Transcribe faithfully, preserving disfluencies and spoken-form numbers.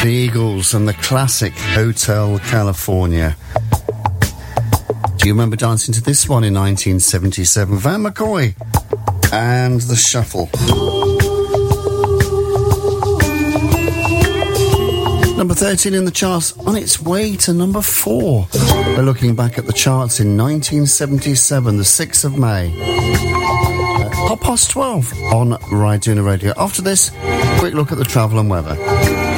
The Eagles and the classic Hotel California. Do you remember dancing to this one in nineteen seventy-seven? Van McCoy and The Shuffle. Number thirteen in the charts, on its way to number four. We're looking back at the charts in nineteen seventy-seven, the sixth of May. Uh, half past twelve on Ryduna Radio. After this, quick look at the travel and weather.